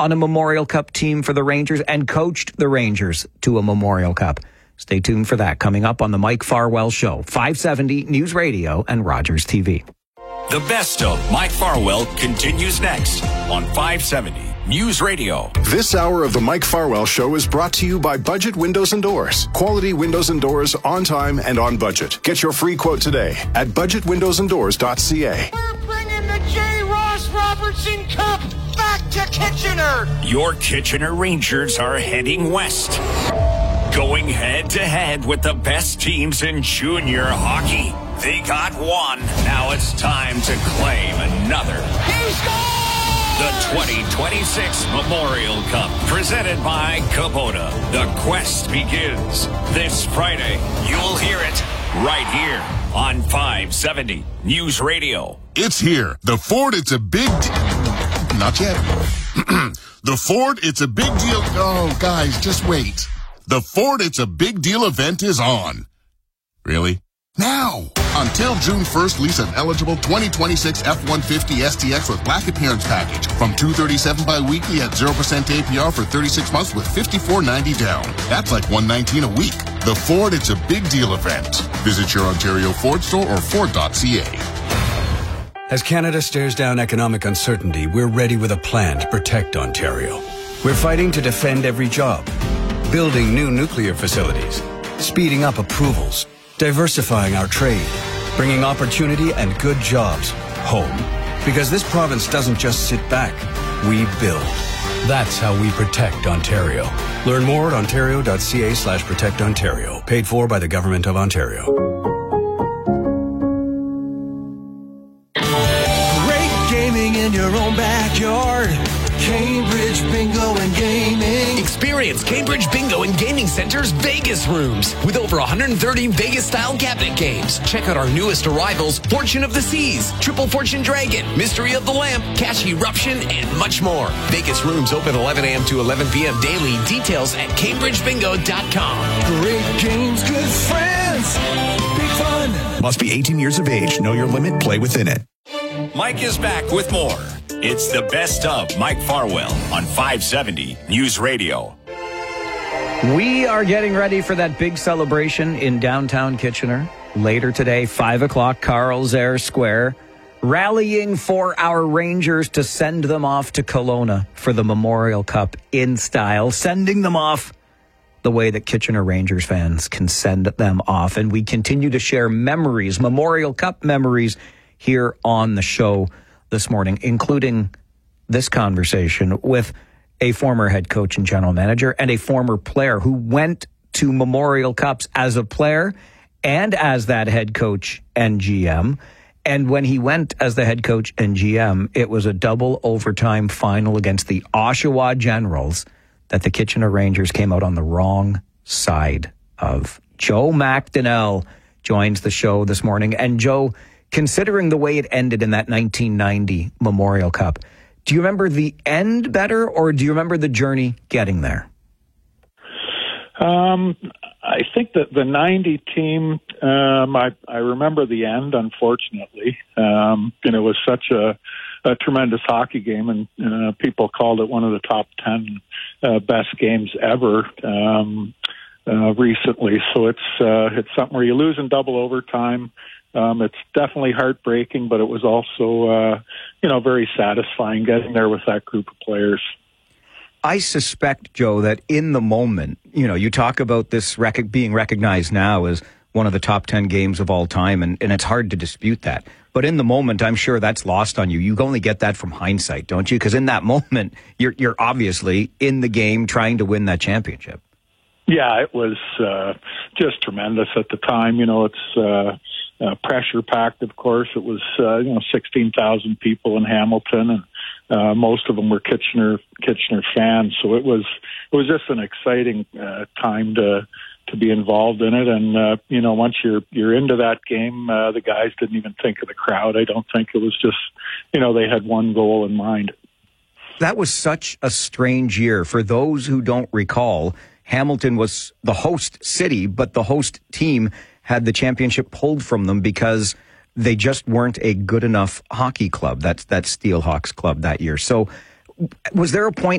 on a Memorial Cup team for the Rangers and coached the Rangers to a Memorial Cup. Stay tuned for that coming up on the Mike Farwell Show, 570 News Radio and Rogers TV. The best of Mike Farwell continues next on 570 News Radio. This hour of the Mike Farwell Show is brought to you by Budget Windows and Doors. Quality windows and doors on time and on budget. Get your free quote today at budgetwindowsanddoors.ca. We're bringing the J. Ross Robertson Cup back to Kitchener. Your Kitchener Rangers are heading west, going head-to-head with the best teams in junior hockey. They got one. Now it's time to claim another. He scored! The 2026 Memorial Cup, presented by Kubota. The quest begins this Friday. You'll hear it right here on 570 News Radio. It's here. The Ford, it's a big not yet. The Ford, it's a big deal. Oh, guys, just wait. The Ford, it's a big deal event is on. Really? Now! Until June 1st, lease an eligible 2026 F-150 STX with Black Appearance Package from $237 bi-weekly at 0% APR for 36 months with $54.90 down. That's like $119 a week. The Ford, it's a big deal event. Visit your Ontario Ford store or Ford.ca. As Canada stares down economic uncertainty, we're ready with a plan to protect Ontario. We're fighting to defend every job, building new nuclear facilities, speeding up approvals, diversifying our trade, bringing opportunity and good jobs home. Because this province doesn't just sit back, we build. That's how we protect Ontario. Learn more at ontario.ca/protectontario. Paid for by the Government of Ontario. Great gaming in your own backyard. Cambridge Bingo and Gaming. Experience Cambridge Bingo and Gaming Center's Vegas rooms with over 130 Vegas-style cabinet games. Check out our newest arrivals, Fortune of the Seas, Triple Fortune Dragon, Mystery of the Lamp, Cash Eruption, and much more. Vegas rooms open 11 a.m. to 11 p.m. daily. Details at CambridgeBingo.com. Great games, good friends, big fun. Must be 18 years of age. Know your limit. Play within it. Mike is back with more. It's the best of Mike Farwell on 570 News Radio. We are getting ready for that big celebration in downtown Kitchener. Later today, 5 o'clock, Carl's Air Square, rallying for our Rangers to send them off to Kelowna for the Memorial Cup in style, sending them off the way that Kitchener Rangers fans can send them off. And we continue to share memories, Memorial Cup memories, here on the show this morning, including this conversation with a former head coach and general manager and a former player who went to Memorial Cups as a player and as that head coach and GM. And when he went as the head coach and GM, it was a double overtime final against the Oshawa Generals that the Kitchener Rangers came out on the wrong side of. Joe McDonnell joins the show this morning. And Joe, considering the way it ended in that 1990 Memorial Cup, do you remember the end better or do you remember the journey getting there? I think that the 90 team, I remember the end, unfortunately. It was such a tremendous hockey game, and people called it one of the top 10 best games ever recently. So it's something where you lose in double overtime. It's definitely heartbreaking, but it was also, very satisfying getting there with that group of players. I suspect, Joe, that in the moment, you talk about this being recognized now as one of the top 10 games of all time, and it's hard to dispute that. But in the moment, I'm sure that's lost on you. You only get that from hindsight, don't you? Because in that moment, you're obviously in the game trying to win that championship. Yeah, it was just tremendous at the time. It's pressure packed, of course. It was 16,000 people in Hamilton, and most of them were Kitchener fans. So it was just an exciting time to be involved in it. And once you're into that game, the guys didn't even think of the crowd. I don't think. It was just they had one goal in mind. That was such a strange year. For those who don't recall, Hamilton was the host city, but the host team had the championship pulled from them because they just weren't a good enough hockey club. That's that Steelhawks club that year. So was there a point